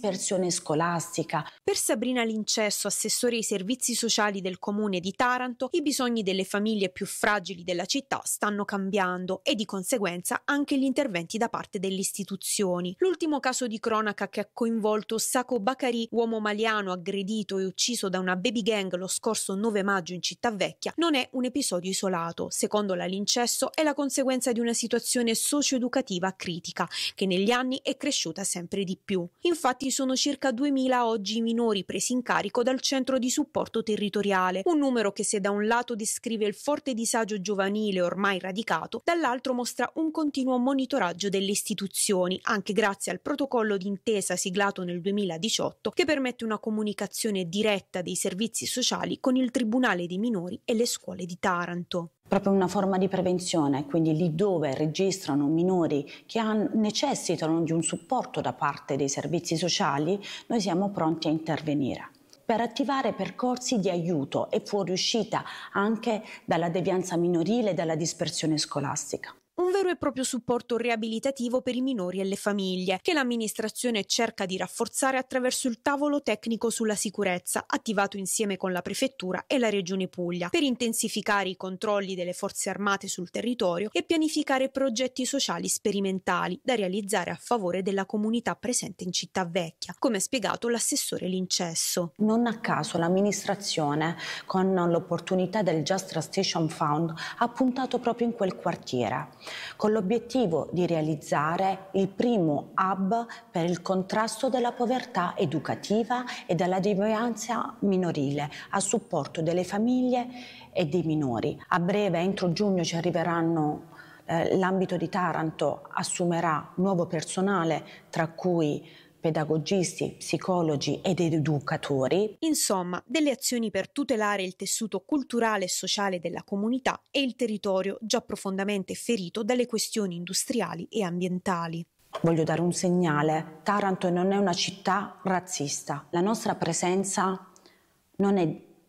dispersione scolastica. Per Sabrina Lincesso, assessore ai servizi sociali del comune di Taranto, i bisogni delle famiglie più fragili della città stanno cambiando e di conseguenza anche gli interventi da parte delle istituzioni. L'ultimo caso di cronaca che ha coinvolto Sako Bakari, uomo maliano aggredito e ucciso da una baby gang lo scorso 9 maggio in Città Vecchia, non è un episodio isolato. Secondo la Lincesso è la conseguenza di una situazione socio-educativa critica che negli anni è cresciuta sempre di più. Infatti sono circa 2000 oggi i minori presi in carico dal centro di supporto territoriale, un numero che se da un lato descrive il forte disagio giovanile ormai radicato, dall'altro mostra un continuo monitoraggio delle istituzioni, anche grazie al protocollo d'intesa siglato nel 2018 che permette una comunicazione diretta dei servizi sociali con il Tribunale dei minori e le scuole di Taranto. Proprio una forma di prevenzione, quindi lì dove registrano minori che necessitano di un supporto da parte dei servizi sociali, noi siamo pronti a intervenire per attivare percorsi di aiuto e fuoriuscita anche dalla devianza minorile e dalla dispersione scolastica. Un vero e proprio supporto riabilitativo per i minori e le famiglie, che l'amministrazione cerca di rafforzare attraverso il tavolo tecnico sulla sicurezza, attivato insieme con la Prefettura e la Regione Puglia, per intensificare i controlli delle forze armate sul territorio e pianificare progetti sociali sperimentali da realizzare a favore della comunità presente in Città Vecchia, come ha spiegato l'assessore Lincesso. Non a caso l'amministrazione, con l'opportunità del Just Transition Fund, ha puntato proprio in quel quartiere, con l'obiettivo di realizzare il primo hub per il contrasto della povertà educativa e della devianza minorile a supporto delle famiglie e dei minori. A breve, entro giugno, ci arriveranno. L'ambito di Taranto assumerà nuovo personale, tra cui pedagogisti, psicologi ed educatori. Insomma, delle azioni per tutelare il tessuto culturale e sociale della comunità e il territorio già profondamente ferito dalle questioni industriali e ambientali. Voglio dare un segnale: Taranto non è una città razzista. La nostra presenza non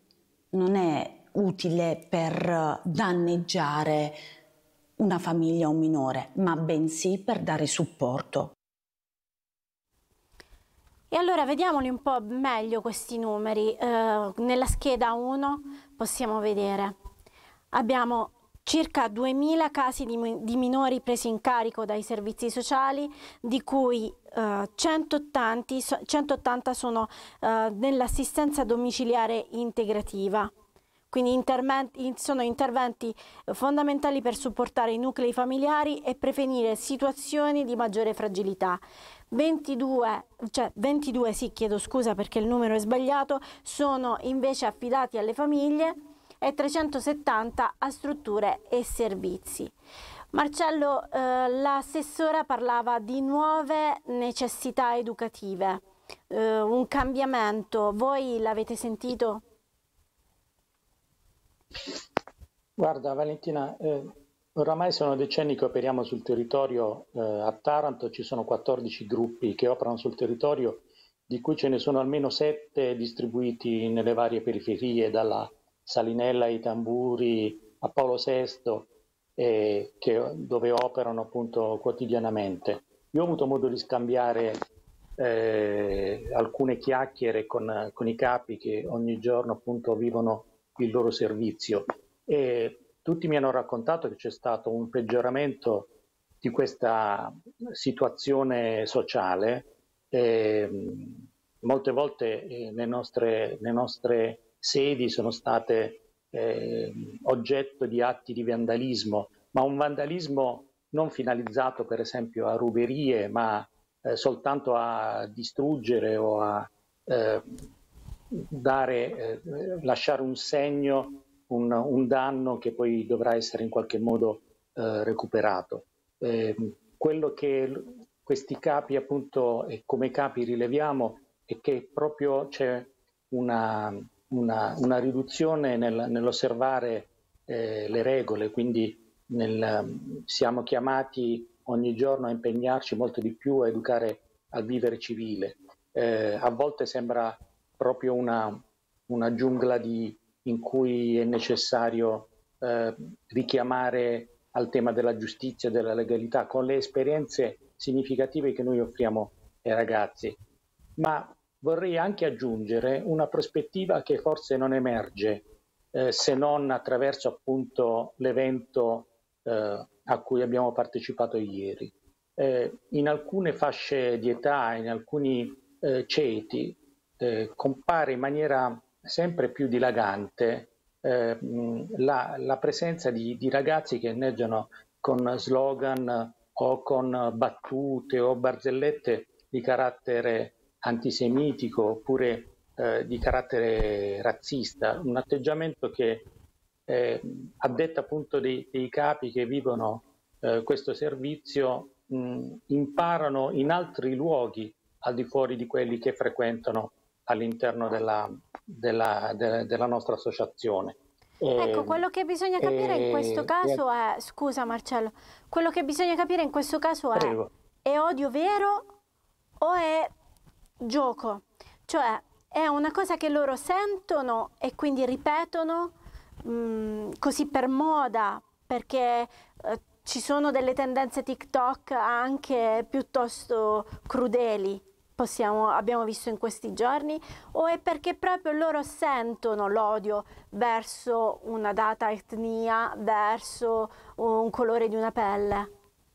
è utile per danneggiare una famiglia o un minore, ma bensì per dare supporto. E allora vediamoli un po' meglio questi numeri. Nella scheda 1 possiamo vedere, abbiamo circa 2000 casi di minori presi in carico dai servizi sociali, di cui 180 sono nell'assistenza domiciliare integrativa. Quindi sono interventi fondamentali per supportare i nuclei familiari e prevenire situazioni di maggiore fragilità. 22, sì, chiedo scusa perché il numero è sbagliato, sono invece affidati alle famiglie e 370 a strutture e servizi. Marcello, l'assessora parlava di nuove necessità educative, un cambiamento, voi l'avete sentito? Guarda Valentina, oramai sono decenni che operiamo sul territorio. A Taranto ci sono 14 gruppi che operano sul territorio, di cui ce ne sono almeno 7 distribuiti nelle varie periferie, dalla Salinella ai Tamburi a Paolo VI, dove operano appunto quotidianamente. Io ho avuto modo di scambiare alcune chiacchiere con i capi che ogni giorno appunto vivono il loro servizio, e tutti mi hanno raccontato che c'è stato un peggioramento di questa situazione sociale. Molte volte le nostre sedi sono state oggetto di atti di vandalismo, ma un vandalismo non finalizzato per esempio a ruberie, ma soltanto a distruggere o a lasciare un segno, un danno che poi dovrà essere in qualche modo recuperato. Quello che questi capi appunto e come capi rileviamo è che proprio c'è una riduzione nell'osservare le regole, quindi siamo chiamati ogni giorno a impegnarci molto di più a educare al vivere civile. A volte sembra proprio una giungla in cui è necessario richiamare al tema della giustizia e della legalità, con le esperienze significative che noi offriamo ai ragazzi. ma vorrei anche aggiungere una prospettiva che forse non emerge se non attraverso appunto l'evento a cui abbiamo partecipato ieri. In alcune fasce di età, in alcuni ceti, compare in maniera sempre più dilagante la presenza di ragazzi che inneggiano con slogan o con battute o barzellette di carattere antisemitico oppure di carattere razzista, un atteggiamento che a detta appunto dei capi che vivono questo servizio imparano in altri luoghi al di fuori di quelli che frequentano all'interno della nostra associazione. Ecco, quello che bisogna capire in questo caso è, scusa Marcello, quello che bisogna capire in questo caso è odio vero o è gioco? Cioè è una cosa che loro sentono e quindi ripetono così per moda, perché ci sono delle tendenze TikTok anche piuttosto crudeli, abbiamo visto in questi giorni, o è perché proprio loro sentono l'odio verso una data etnia, verso un colore di una pelle?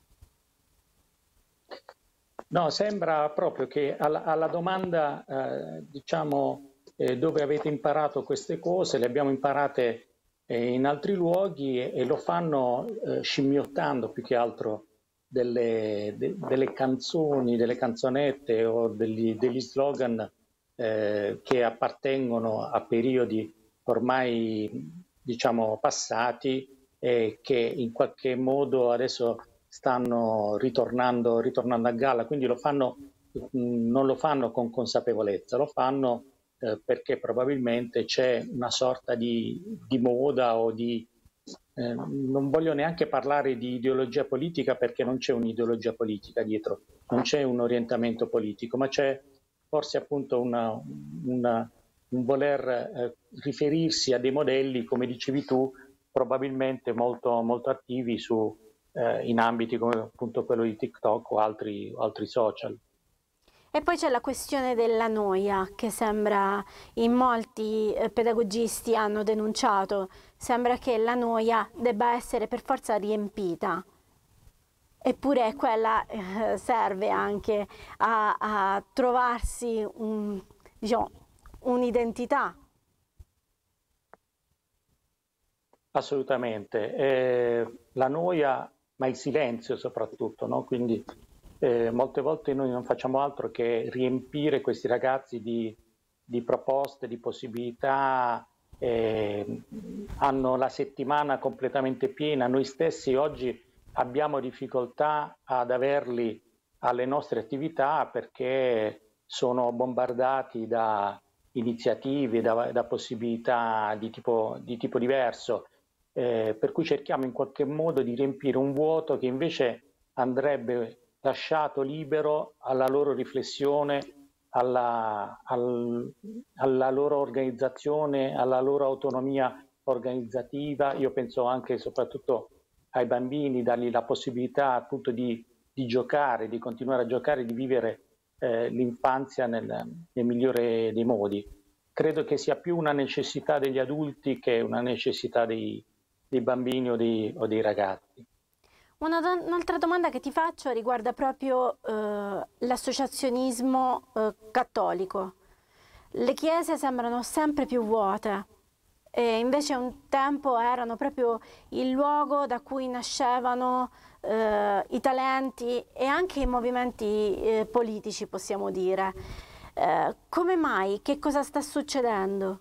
No, sembra proprio che alla domanda, diciamo, dove avete imparato queste cose, le abbiamo imparate in altri luoghi e lo fanno scimmiottando più che altro delle canzoni, delle canzonette o degli slogan che appartengono a periodi ormai, diciamo, passati e che in qualche modo adesso stanno ritornando a galla, quindi non lo fanno con consapevolezza, lo fanno perché probabilmente c'è una sorta di moda o non voglio neanche parlare di ideologia politica perché non c'è un'ideologia politica dietro, non c'è un orientamento politico, ma c'è forse appunto un voler riferirsi a dei modelli, come dicevi tu, probabilmente molto, molto attivi in ambiti come appunto quello di TikTok o altri social. E poi c'è la questione della noia che sembra, in molti pedagogisti hanno denunciato, sembra che la noia debba essere per forza riempita. Eppure quella serve anche a trovarsi diciamo, un'identità. Assolutamente. La noia, ma il silenzio soprattutto, no? Quindi molte volte noi non facciamo altro che riempire questi ragazzi di proposte, di possibilità, hanno la settimana completamente piena, noi stessi oggi abbiamo difficoltà ad averli alle nostre attività perché sono bombardati da iniziative, da possibilità di tipo diverso, per cui cerchiamo in qualche modo di riempire un vuoto che invece andrebbe lasciato libero alla loro riflessione, alla loro organizzazione, alla loro autonomia organizzativa. Io penso anche e soprattutto ai bambini, dargli la possibilità appunto di giocare, di continuare a giocare, di vivere l'infanzia nel migliore dei modi. Credo che sia più una necessità degli adulti che una necessità dei bambini o dei ragazzi. Un'altra domanda che ti faccio riguarda proprio l'associazionismo cattolico. Le chiese sembrano sempre più vuote e invece un tempo erano proprio il luogo da cui nascevano i talenti e anche i movimenti politici, possiamo dire. Come mai? Che cosa sta succedendo?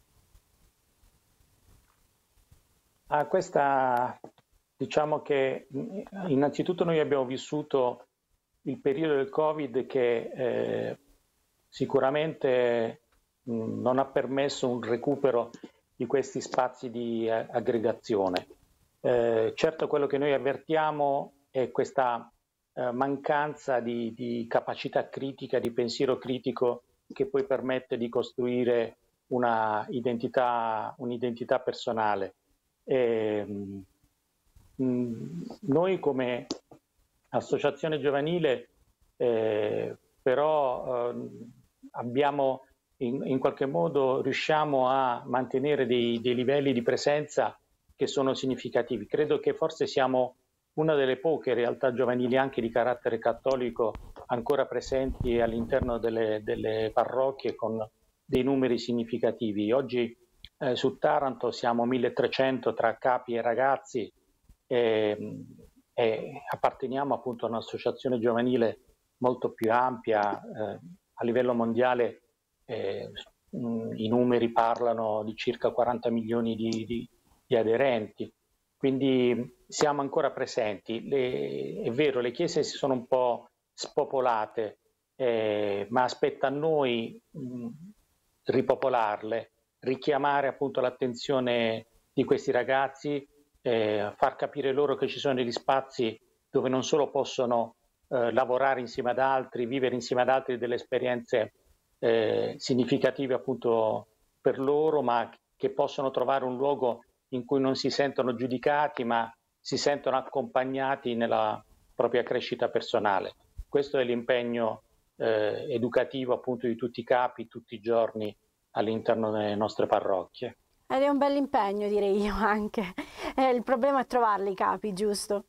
Diciamo che innanzitutto noi abbiamo vissuto il periodo del Covid che sicuramente non ha permesso un recupero di questi spazi di aggregazione. Certo, quello che noi avvertiamo è questa mancanza di capacità critica, di pensiero critico che poi permette di costruire un'identità personale. Noi come associazione giovanile però abbiamo in qualche modo riusciamo a mantenere dei livelli di presenza che sono significativi. Credo che forse siamo una delle poche realtà giovanili anche di carattere cattolico ancora presenti all'interno delle parrocchie con dei numeri significativi. Oggi su Taranto siamo 1300 tra capi e ragazzi e apparteniamo appunto a un'associazione giovanile molto più ampia. A livello mondiale i numeri parlano di circa 40 milioni di aderenti, quindi siamo ancora presenti. È vero, le chiese si sono un po' spopolate, ma aspetta a noi ripopolarle, richiamare appunto l'attenzione di questi ragazzi, far capire loro che ci sono degli spazi dove non solo possono lavorare insieme ad altri, vivere insieme ad altri delle esperienze significative appunto per loro, ma che possono trovare un luogo in cui non si sentono giudicati, ma si sentono accompagnati nella propria crescita personale. Questo è l'impegno educativo appunto di tutti i capi, tutti i giorni all'interno delle nostre parrocchie. Ed è un bel impegno, direi io anche. Il problema è trovarli i capi, giusto?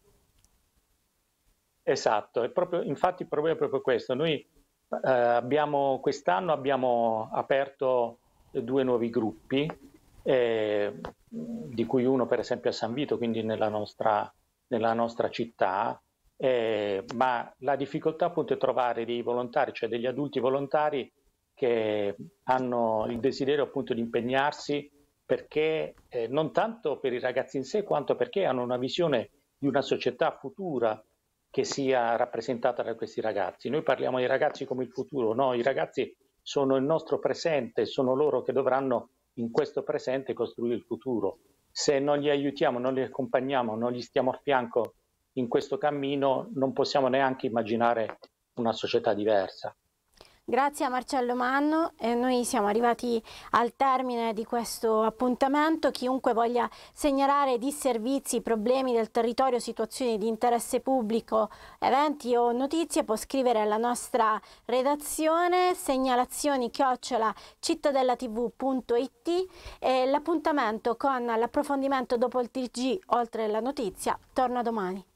Esatto, infatti il problema è proprio questo. Noi quest'anno abbiamo aperto 2 nuovi gruppi, di cui uno per esempio a San Vito, quindi nella nostra città, ma la difficoltà appunto è trovare dei volontari, cioè degli adulti volontari che hanno il desiderio appunto di impegnarsi, perché non tanto per i ragazzi in sé, quanto perché hanno una visione di una società futura che sia rappresentata da questi ragazzi. Noi parliamo dei ragazzi come il futuro, no? I ragazzi sono il nostro presente, sono loro che dovranno in questo presente costruire il futuro. Se non li aiutiamo, non li accompagniamo, non gli stiamo a fianco in questo cammino, non possiamo neanche immaginare una società diversa. Grazie a Marcello Manno, noi siamo arrivati al termine di questo appuntamento. Chiunque voglia segnalare disservizi, problemi del territorio, situazioni di interesse pubblico, eventi o notizie può scrivere alla nostra redazione segnalazioni@cittadellatv.it e l'appuntamento con l'approfondimento dopo il TG oltre la notizia torna domani.